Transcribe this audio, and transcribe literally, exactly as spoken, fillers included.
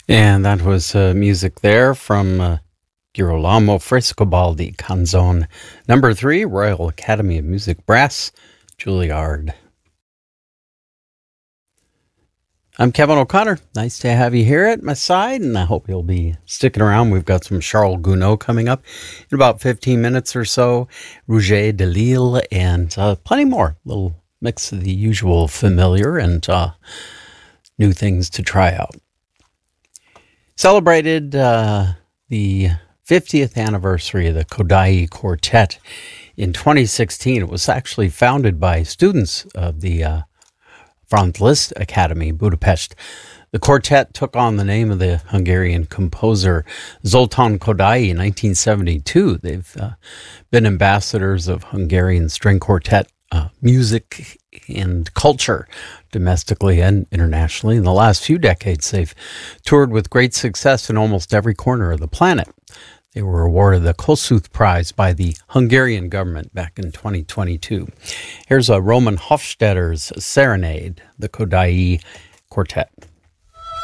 And that was uh, music there from uh, Girolamo Frescobaldi, Canzone number three, Royal Academy of Music Brass, Juilliard. I'm Kevin O'Connor. Nice to have you here at my side, and I hope you'll be sticking around. We've got some Charles Gounod coming up in about fifteen minutes or so, Rouget de Lille, and uh, plenty more. A little mix of the usual familiar and uh, new things to try out. Celebrated uh, the fiftieth anniversary of the Kodály Quartet in twenty sixteen. It was actually founded by students of the uh, Franz Liszt Academy, Budapest. The quartet took on the name of the Hungarian composer Zoltán Kodály in nineteen seventy-two. They've uh, been ambassadors of Hungarian string quartet uh, music and culture domestically and internationally. In the last few decades, they've toured with great success in almost every corner of the planet. They were awarded the Kossuth Prize by the Hungarian government back in twenty twenty-two. Here's a Roman Hofstadter's Serenade, the Kodály Quartet.